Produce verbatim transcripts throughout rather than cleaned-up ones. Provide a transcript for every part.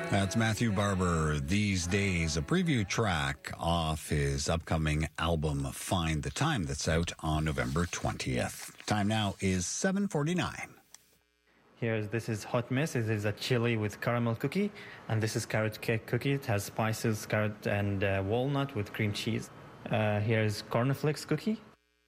That's Matthew Barber. These days, a preview track off his upcoming album, Find the Time, that's out on November twentieth. Time now is seven forty-nine. Here's, this is Hot Mess. It is a chili with caramel cookie. And this is carrot cake cookie. It has spices, carrot, and uh, walnut with cream cheese. Uh, here's cornflakes cookie.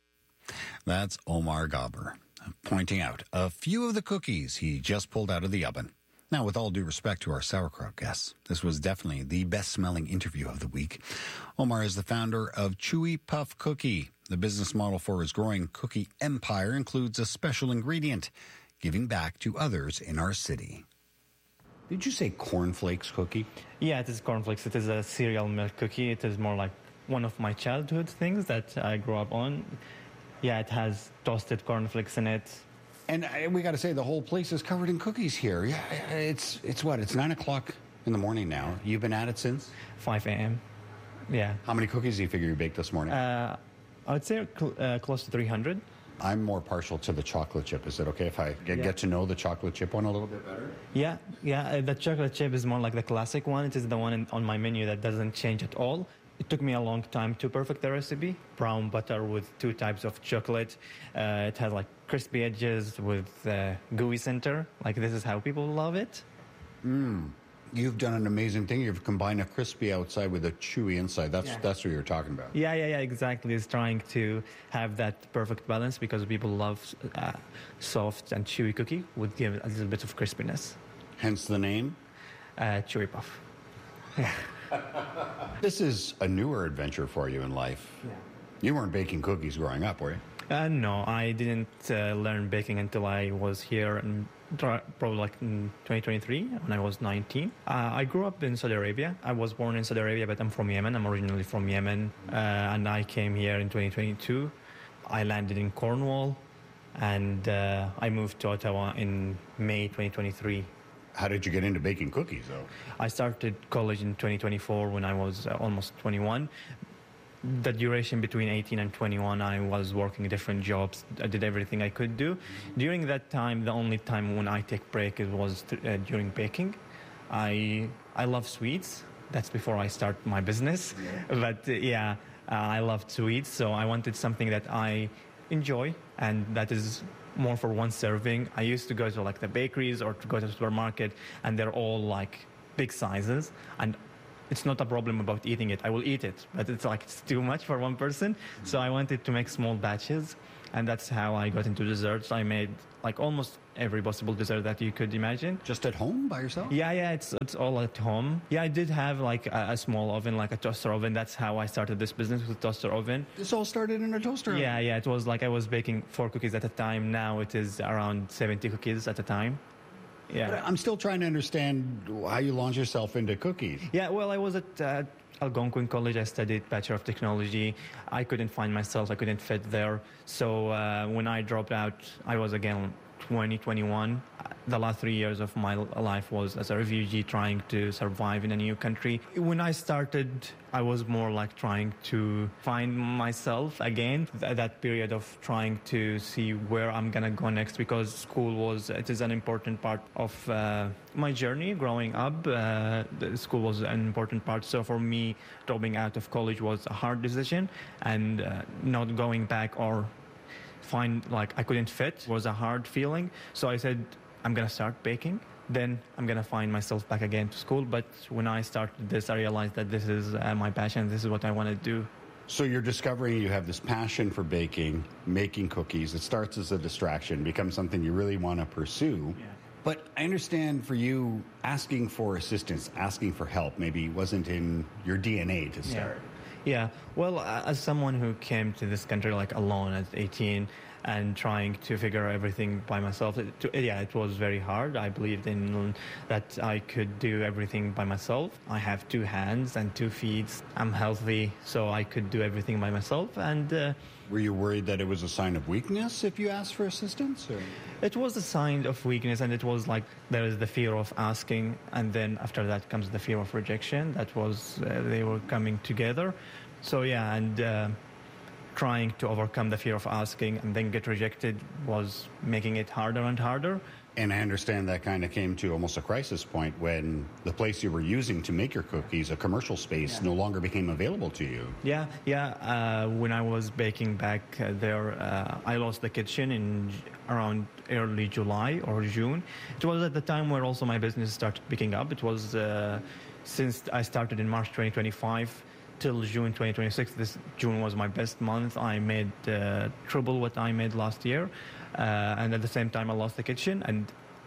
That's Omar Gabber pointing out a few of the cookies he just pulled out of the oven. Now, with all due respect to our sauerkraut guests, this was definitely the best-smelling interview of the week. Omar is the founder of Chewy Puff Cookie. The business model for his growing cookie empire includes a special ingredient, giving back to others in our city. Did you say cornflakes cookie? Yeah, it is cornflakes. It is a cereal milk cookie. It is more like one of my childhood things that I grew up on. Yeah, it has toasted cornflakes in it. And I, we got to say, the whole place is covered in cookies here. Yeah, it's it's what? It's nine o'clock in the morning now. You've been at it since? five a.m. Yeah. How many cookies do you figure you baked this morning? Uh, I would say cl- uh, close to three hundred. I'm more partial to the chocolate chip. Is it okay if I get, yeah. get to know the chocolate chip one a little bit better? Yeah, yeah. Uh, the chocolate chip is more like the classic one. It is the one in, on my menu that doesn't change at all. It took me a long time to perfect the recipe. Brown butter with two types of chocolate. Uh, it has like crispy edges with uh, gooey center. Like this is how people love it. Mm. You've done an amazing thing. You've combined a crispy outside with a chewy inside. That's yeah. that's what you're talking about. Yeah, yeah, yeah, exactly. It's trying to have that perfect balance because people love uh, soft and chewy cookie would give a little bit of crispiness. Hence the name? Uh, Chewy Puff. Yeah. This is a newer adventure for you in life. Yeah. You weren't baking cookies growing up, were you? Uh, no, I didn't uh, learn baking until I was here, in, probably like in twenty twenty-three when I was nineteen. Uh, I grew up in Saudi Arabia. I was born in Saudi Arabia, but I'm from Yemen. I'm originally from Yemen, uh, and I came here in twenty twenty-two. I landed in Cornwall, and uh, I moved to Ottawa in May twenty twenty-three. How did you get into baking cookies, though? I started college in twenty twenty-four when I was uh, almost twenty-one. The duration between eighteen and twenty-one, I was working different jobs. I did everything I could do. During that time, the only time when I take break it was th- uh, during baking. I I love sweets. That's before I start my business. Yeah. But uh, yeah, uh, I loved sweets, so I wanted something that I enjoy and that is more for one serving. I used to go to like the bakeries or to go to the supermarket, and they're all like big sizes, and it's not a problem about eating it. I will eat it, but it's like it's too much for one person. So I wanted to make small batches, and that's how I got into desserts. I made like almost every possible dessert that you could imagine. Just at home by yourself? Yeah, yeah, it's it's all at home. Yeah, I did have like a, a small oven, like a toaster oven. That's how I started this business, with a toaster oven. This all started in a toaster oven? Yeah, yeah, it was like I was baking four cookies at a time. Now it is around seventy cookies at a time. Yeah. But I'm still trying to understand how you launch yourself into cookies. Yeah, well, I was at uh, Algonquin College. I studied Bachelor of Technology. I couldn't find myself. I couldn't fit there. So uh, when I dropped out, I was again twenty, twenty-one. The last three years of my life was as a refugee trying to survive in a new country. When I started, I was more like trying to find myself again. Th- that period of trying to see where I'm going to go next, because school was, it is an important part of uh, my journey growing up. Uh, the school was an important part. So for me, dropping out of college was a hard decision, and uh, not going back or find like I couldn't fit was a hard feeling. So I said, I'm going to start baking. Then I'm going to find myself back again to school. But when I started this, I realized that this is uh, my passion. This is what I want to do. So you're discovering you have this passion for baking, making cookies. It starts as a distraction, becomes something you really want to pursue. Yeah. But I understand for you, asking for assistance, asking for help, maybe wasn't in your D N A to start. Yeah. Yeah, well, uh, as someone who came to this country like alone at eighteen and trying to figure everything by myself, it, yeah, it was very hard. I believed in that I could do everything by myself. I have two hands and two feet. I'm healthy, so I could do everything by myself. And uh, were you worried that it was a sign of weakness if you asked for assistance? Or? It was a sign of weakness, and it was like there is the fear of asking, and then after that comes the fear of rejection. That was, uh, they were coming together. So yeah, and uh, trying to overcome the fear of asking and then get rejected was making it harder and harder. And I understand that kind of came to almost a crisis point when the place you were using to make your cookies, a commercial space, yeah. no longer became available to you. Yeah, yeah. Uh, when I was baking back uh, there, uh, I lost the kitchen in around early July or June. It was at the time where also my business started picking up. It was uh, since I started in March twenty twenty-five till June twenty twenty-six. This June was my best month. I made uh, triple what I made last year. Uh, and at the same time, I lost the kitchen, and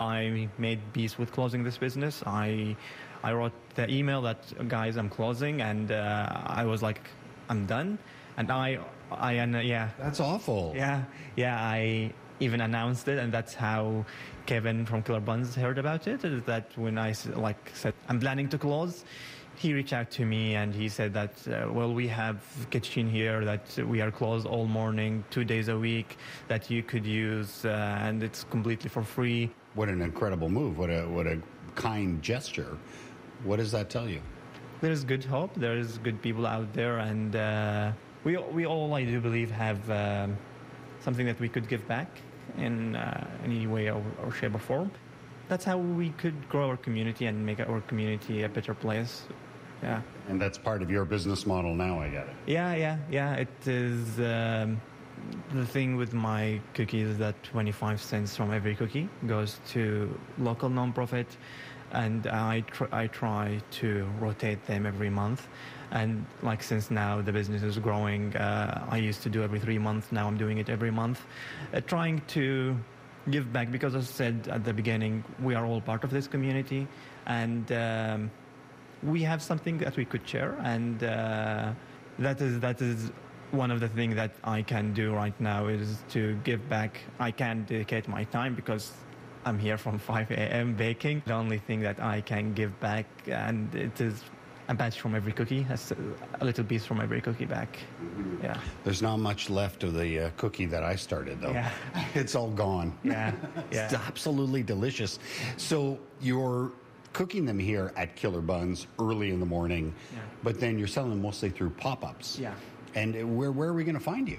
I made peace with closing this business. I I wrote the email that, guys, I'm closing, and uh, I was like, I'm done. And I, I and uh, yeah. That's awful. Yeah, yeah. I even announced it, and that's how Kevin from Killer Buns heard about it. Is that when I like said I'm planning to close, he reached out to me and he said that, uh, well, we have kitchen here that we are closed all morning, two days a week, that you could use, uh, and it's completely for free. What an incredible move. What a what a kind gesture. What does that tell you? There's good hope. There's good people out there, and uh, we we all, I do believe, have um, something that we could give back in uh, any way or, or shape or form. That's how we could grow our community and make our community a better place. Yeah. And that's part of your business model now, I get it. Yeah, yeah, yeah. It is um, the thing with my cookies is that twenty-five cents from every cookie goes to local nonprofit, and I tr- I try to rotate them every month. And like since now the business is growing, uh, I used to do every three months. Now I'm doing it every month, uh, trying to give back, because as I said at the beginning, we are all part of this community, and um, we have something that we could share, and uh, that is that is one of the things that I can do right now is to give back. I can dedicate my time because I'm here from five a.m. baking. The only thing that I can give back, and it is a batch from every cookie, a little piece from every cookie back. Yeah. There's not much left of the uh, cookie that I started, though. Yeah. It's all gone. Yeah. Yeah. It's absolutely delicious. So you're cooking them here at Killer Buns early in the morning, yeah. but then you're selling them mostly through pop-ups. Yeah. And where where are we going to find you?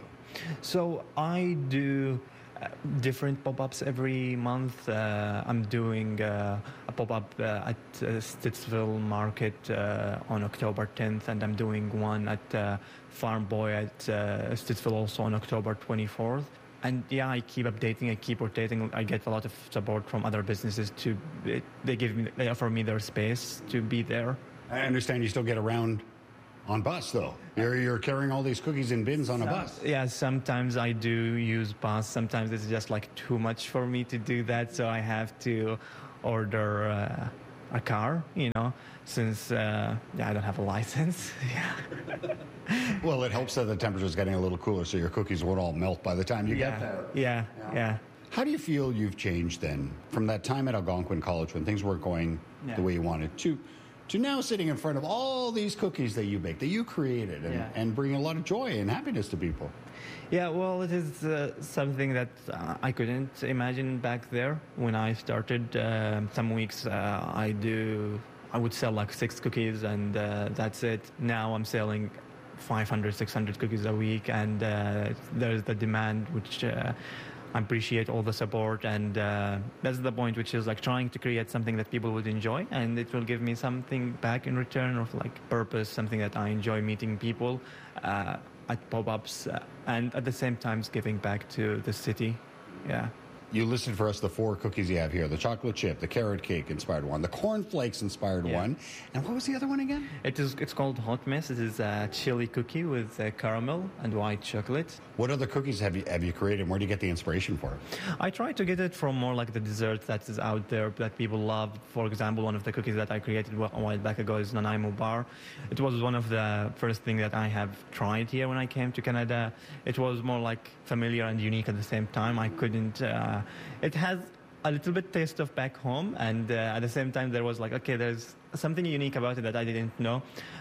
So I do uh, different pop-ups every month. Uh, I'm doing uh, a pop-up uh, at uh, Stittsville Market uh, on October tenth, and I'm doing one at uh, Farm Boy at uh, Stittsville also on October twenty-fourth. And yeah, I keep updating, I keep rotating. I get a lot of support from other businesses to, they give me, they offer me their space to be there. I understand you still get around on bus, though. You're, you're carrying all these cookies in bins on a bus. Yeah, sometimes I do use bus. Sometimes it's just like too much for me to do that, so I have to order uh, a car, you know, since uh, yeah, I don't have a license. Yeah. Well, it helps that the temperature's getting a little cooler, so your cookies won't all melt by the time you yeah. get there. Yeah, yeah, yeah. How do you feel you've changed then from that time at Algonquin College when things weren't going yeah. the way you wanted to to now sitting in front of all these cookies that you baked, that you created, and, yeah. and bringing a lot of joy and happiness to people? Yeah, well, it is uh, something that uh, I couldn't imagine back there when I started. Uh, some weeks uh, I do, I would sell like six cookies, and uh, that's it. Now I'm selling five hundred, six hundred cookies a week, and uh, there's the demand, which uh, I appreciate all the support, and uh, that's the point, which is like trying to create something that people would enjoy, and it will give me something back in return of like purpose, something that I enjoy, meeting people uh, at pop-ups, uh, and at the same time giving back to the city. Yeah. You listed for us the four cookies you have here: the chocolate chip, the carrot cake inspired one, the cornflakes inspired yeah. one, and what was the other one again? It is. It's called Hot Mess. It is a chili cookie with uh, caramel and white chocolate. What other cookies have you have you created? Where do you get the inspiration for it? I try to get it from more like the desserts that is out there that people love. For example, one of the cookies that I created a while back ago is Nanaimo Bar. It was one of the first things that I have tried here when I came to Canada. It was more like familiar and unique at the same time. I couldn't. Uh, it has a little bit taste of back home, and uh, at the same time there was like, okay, there's something unique about it that I didn't know.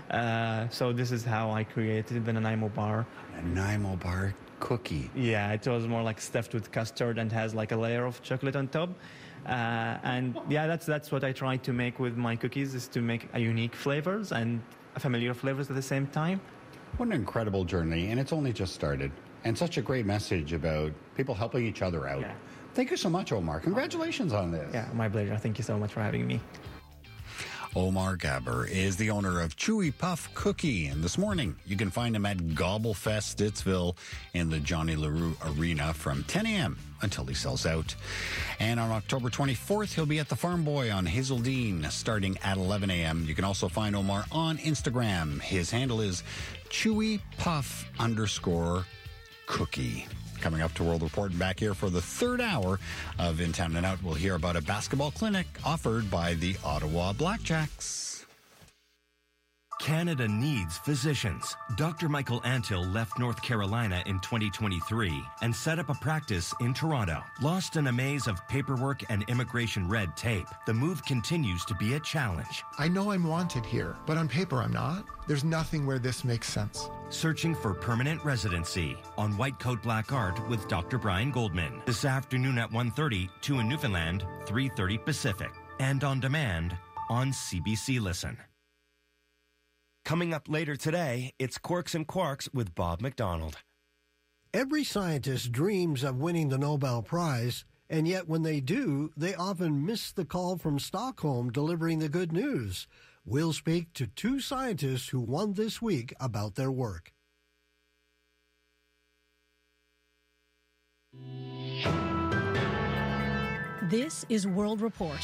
Uh, so this is how I created the Nanaimo Bar. Nanaimo Bar cookie. Yeah, it was more like stuffed with custard and has like a layer of chocolate on top. Uh, and yeah, that's that's what I try to make with my cookies, is to make a unique flavors and familiar flavors at the same time. What an incredible journey, and it's only just started. And such a great message about people helping each other out. Yeah. Thank you so much, Omar. Congratulations on this. Yeah, my pleasure. Thank you so much for having me. Omar Gabber is the owner of Chewy Puff Cookie, and this morning you can find him at Gobblefest Stittsville in the Johnny LaRue Arena from ten a.m. until he sells out. And on October twenty-fourth, he'll be at the Farm Boy on Hazeldean starting at eleven a.m. You can also find Omar on Instagram. His handle is Chewy Puff underscore Cookie. Coming up to World Report and back here for the third hour of In Town and Out, we'll hear about a basketball clinic offered by the Ottawa Blackjacks. Canada needs physicians. Doctor Michael Antill left North Carolina in twenty twenty-three and set up a practice in Toronto. Lost in a maze of paperwork and immigration red tape, the move continues to be a challenge. I know I'm wanted here, but on paper I'm not. There's nothing where this makes sense. Searching for permanent residency on White Coat Black Art with Doctor Brian Goldman. This afternoon at one thirty, two in Newfoundland, three thirty Pacific. And on demand on C B C Listen. Coming up later today, it's Quirks and Quarks with Bob McDonald. Every scientist dreams of winning the Nobel Prize, and yet when they do, they often miss the call from Stockholm delivering the good news. We'll speak to two scientists who won this week about their work. This is World Report.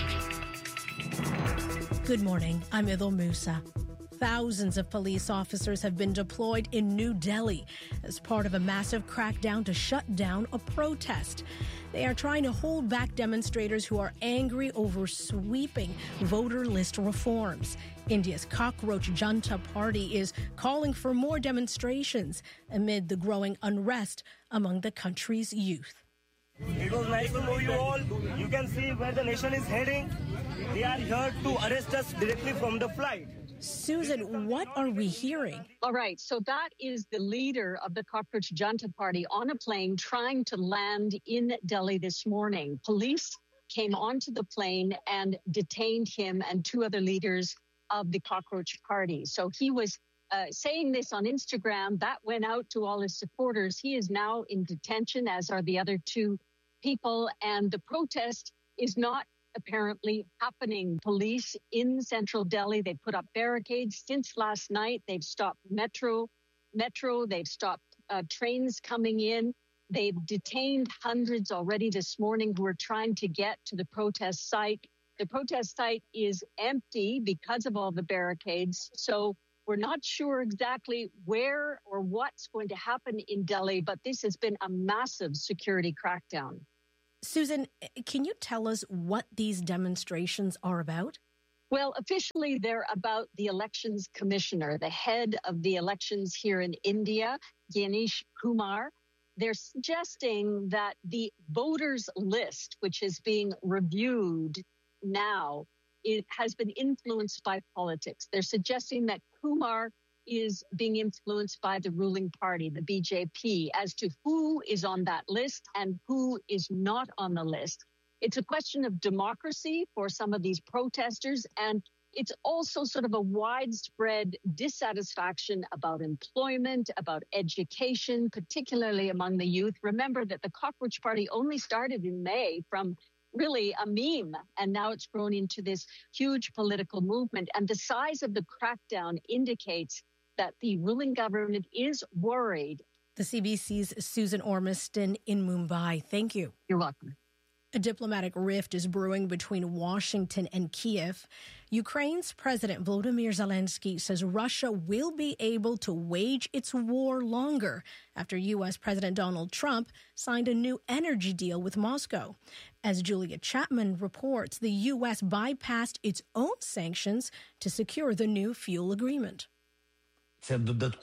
Good morning, I'm Idil Musa. Thousands of police officers have been deployed in New Delhi as part of a massive crackdown to shut down a protest. They are trying to hold back demonstrators who are angry over sweeping voter list reforms. India's Cockroach Junta Party is calling for more demonstrations amid the growing unrest among the country's youth. It was nice to know you all. You can see where the nation is heading. They are here to arrest us directly from the flight. Susan, what are we hearing? All right, so that is the leader of the Cockroach Junta Party on a plane trying to land in Delhi this morning. Police came onto the plane and detained him and two other leaders of the Cockroach Party. So he was uh, saying this on Instagram. That went out to all his supporters. He is now in detention, as are the other two people, and the protest is not apparently happening. Police in central Delhi, they put up barricades since last night. They've stopped metro, metro. They've stopped uh, trains coming in. They've detained hundreds already this morning who are trying to get to the protest site. The protest site is empty because of all the barricades. So we're not sure exactly where or what's going to happen in Delhi, but this has been a massive security crackdown. Susan, can you tell us what these demonstrations are about? Well, officially, they're about the elections commissioner, the head of the elections here in India, Ganesh Kumar. They're suggesting that the voters list, which is being reviewed now, it has been influenced by politics. They're suggesting that Kumar is being influenced by the ruling party, the B J P, as to who is on that list and who is not on the list. It's a question of democracy for some of these protesters, and it's also sort of a widespread dissatisfaction about employment, about education, particularly among the youth. Remember that the Cockroach Party only started in May from really a meme, and now it's grown into this huge political movement. And the size of the crackdown indicates that the ruling government is worried. The C B C's Susan Ormiston in Mumbai. Thank you. You're welcome. A diplomatic rift is brewing between Washington and Kiev. Ukraine's President Volodymyr Zelensky says Russia will be able to wage its war longer after U S. President Donald Trump signed a new energy deal with Moscow. As Julia Chapman reports, the U S bypassed its own sanctions to secure the new fuel agreement. President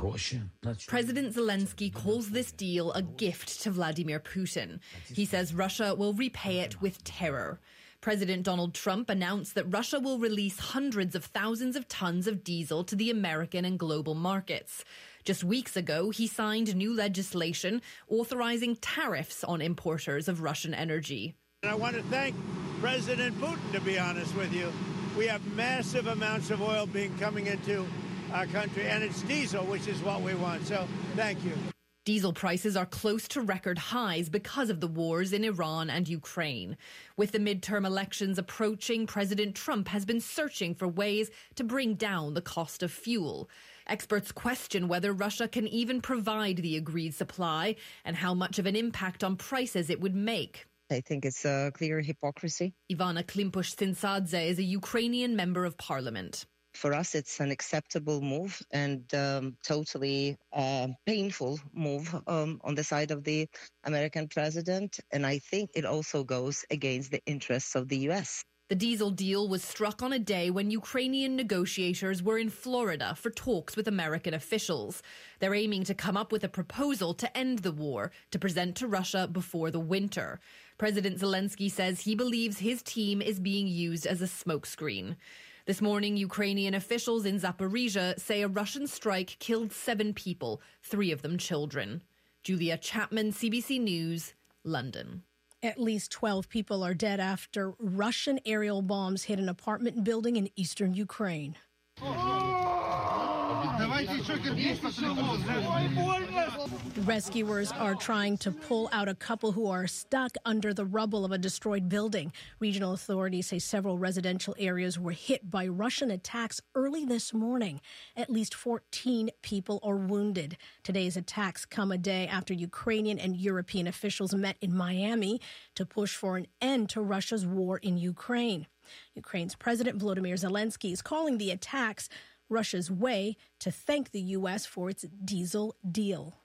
Zelensky calls this deal a gift to Vladimir Putin. He says Russia will repay it with terror. President Donald Trump announced that Russia will release hundreds of thousands of tons of diesel to the American and global markets. Just weeks ago, he signed new legislation authorizing tariffs on importers of Russian energy. And I want to thank President Putin, to be honest with you. We have massive amounts of oil being coming into our country, and it's diesel, which is what we want. So thank you. Diesel prices are close to record highs because of the wars in Iran and Ukraine. With the midterm elections approaching, President Trump has been searching for ways to bring down the cost of fuel. Experts question whether Russia can even provide the agreed supply and how much of an impact on prices it would make. I think it's a clear hypocrisy. Ivana Klimpush-Tsintsadze is a Ukrainian member of parliament. For us, it's an acceptable move and um, totally uh, painful move um, on the side of the American president. And I think it also goes against the interests of the U S. The diesel deal was struck on a day when Ukrainian negotiators were in Florida for talks with American officials. They're aiming to come up with a proposal to end the war to present to Russia before the winter. President Zelensky says he believes his team is being used as a smokescreen. This morning, Ukrainian officials in Zaporizhia say a Russian strike killed seven people, three of them children. Julia Chapman, C B C News, London. At least twelve people are dead after Russian aerial bombs hit an apartment building in eastern Ukraine. Rescuers are trying to pull out a couple who are stuck under the rubble of a destroyed building. Regional authorities say several residential areas were hit by Russian attacks early this morning. At least fourteen people are wounded. Today's attacks come a day after Ukrainian and European officials met in Miami to push for an end to Russia's war in Ukraine. Ukraine's President Volodymyr Zelensky is calling the attacks Russia's way to thank the U S for its diesel deal.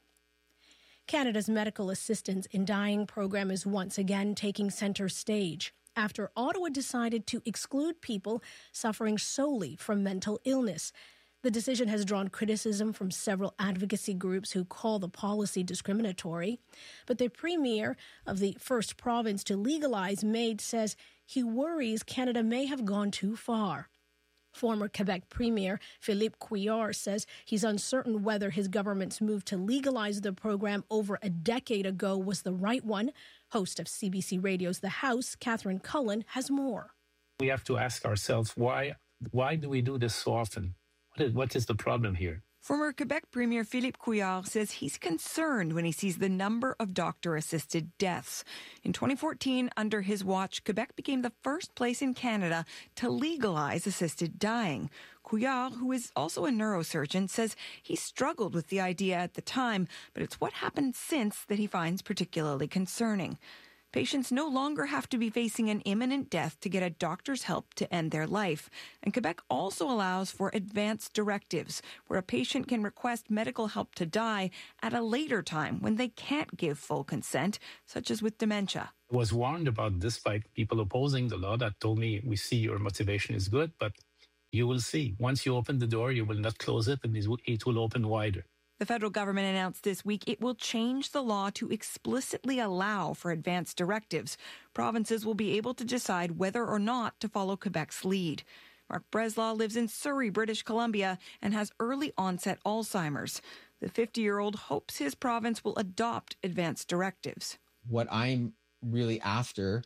Canada's Medical Assistance in Dying program is once again taking center stage after Ottawa decided to exclude people suffering solely from mental illness. The decision has drawn criticism from several advocacy groups who call the policy discriminatory. But the premier of the first province to legalize MAID says he worries Canada may have gone too far. Former Quebec Premier Philippe Couillard says he's uncertain whether his government's move to legalize the program over a decade ago was the right one. Host of C B C Radio's The House, Catherine Cullen, has more. We have to ask ourselves, why why do we do this so often? What is, what is the problem here? Former Quebec Premier Philippe Couillard says he's concerned when he sees the number of doctor-assisted deaths. In twenty fourteen, under his watch, Quebec became the first place in Canada to legalize assisted dying. Couillard, who is also a neurosurgeon, says he struggled with the idea at the time, but it's what happened since that he finds particularly concerning. Patients no longer have to be facing an imminent death to get a doctor's help to end their life. And Quebec also allows for advance directives, where a patient can request medical help to die at a later time when they can't give full consent, such as with dementia. I was warned about this by people opposing the law that told me, we see your motivation is good, but you will see. Once you open the door, you will not close it, and it will open wider. The federal government announced this week it will change the law to explicitly allow for advance directives. Provinces will be able to decide whether or not to follow Quebec's lead. Mark Breslaw lives in Surrey, British Columbia, and has early onset Alzheimer's. The fifty-year-old hopes his province will adopt advance directives. What I'm really after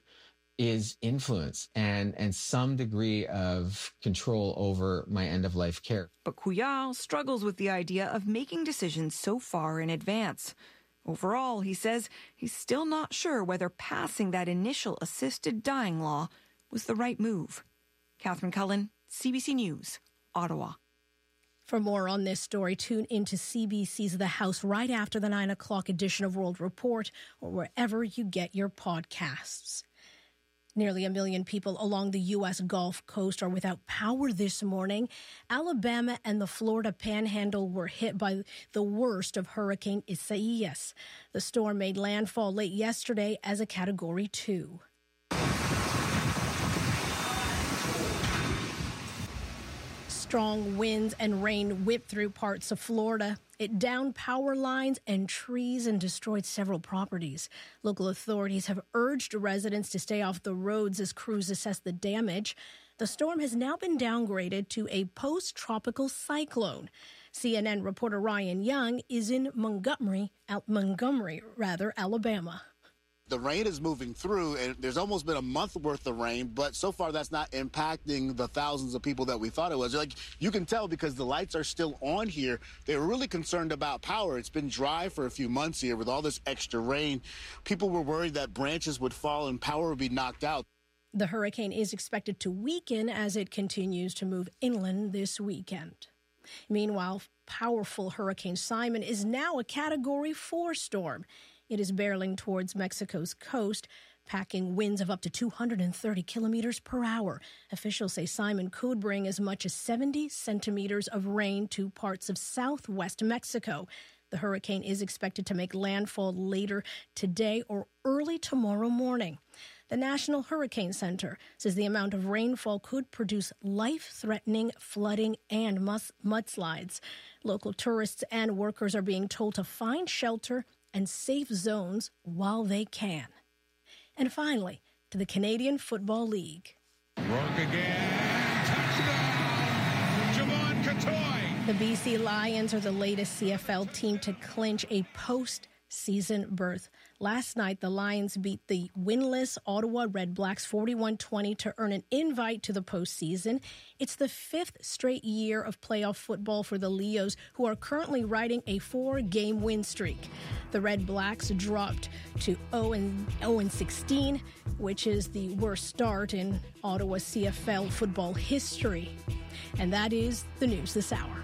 is influence and, and some degree of control over my end-of-life care. But Couillard struggles with the idea of making decisions so far in advance. Overall, he says he's still not sure whether passing that initial assisted dying law was the right move. Catherine Cullen, C B C News, Ottawa. For more on this story, tune into C B C's The House right after the nine o'clock edition of World Report or wherever you get your podcasts. Nearly a million people along the U S Gulf Coast are without power this morning. Alabama and the Florida Panhandle were hit by the worst of Hurricane Isaias. The storm made landfall late yesterday as a Category two. Strong winds and rain whipped through parts of Florida. It downed power lines and trees and destroyed several properties. Local authorities have urged residents to stay off the roads as crews assess the damage. The storm has now been downgraded to a post-tropical cyclone. C N N reporter Ryan Young is in Montgomery, Montgomery, rather, Alabama. the rain is moving through, and there's almost been a month worth of rain, but so far that's not impacting the thousands of people that we thought it was. Like, you can tell because the lights are still on here. They were really concerned about power. It's been dry for a few months here with all this extra rain. People were worried that branches would fall and power would be knocked out. The hurricane is expected to weaken as it continues to move inland this weekend. Meanwhile, powerful Hurricane Simon is now a Category four storm. It is barreling towards Mexico's coast, packing winds of up to two hundred thirty kilometers per hour. Officials say Simon could bring as much as seventy centimeters of rain to parts of southwest Mexico. The hurricane is expected to make landfall later today or early tomorrow morning. The National Hurricane Center says the amount of rainfall could produce life-threatening flooding and mus- mudslides. Local tourists and workers are being told to find shelter and safe zones while they can. And finally, to the Canadian Football League. Broke again. Touchdown! Javon Catoy! The B C Lions are the latest C F L team to clinch a post-season berth. Last night, the Lions beat the winless Ottawa Redblacks forty-one twenty to earn an invite to the postseason. It's the fifth straight year of playoff football for the Leos, who are currently riding a four-game win streak. The Redblacks dropped to oh and sixteen, which is the worst start in Ottawa C F L football history. And that is the news this hour.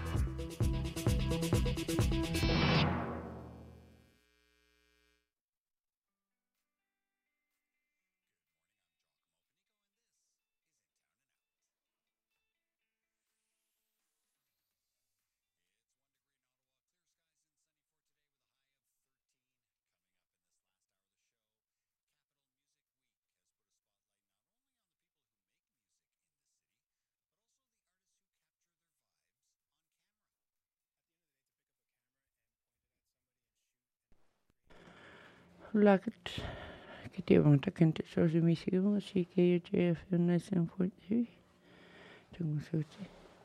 Lagat kitiwang takente so misigo si K J F ninety-seven point three tungsuti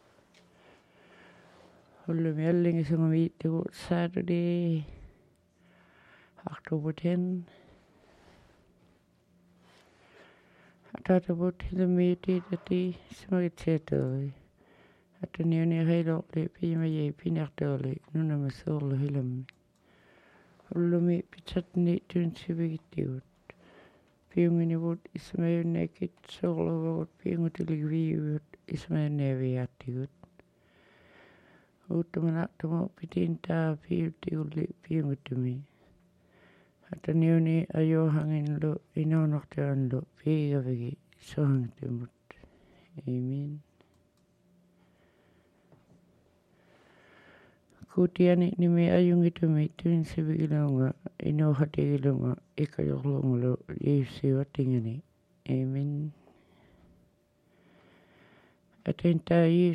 Hullu melding is on meet to Saturday October tenth. I thought about the meeting at the smart settle at the new halo lepi my pinartoli nuna masolo hilam Hulumi pitatni tunsibigiut. Piungini wood is my naked soul about piungutili is my navy attigut. Utamanatamo pitinta piutiuli piungutumi. At the newly a yo hanging low in honor to unlock pigavigi so hang to mut. Amen. Kutiani ni me ayung itu me tuin sebigilonga ino hatigilonga ikayolonglo yesi watingani. Amen. Atenta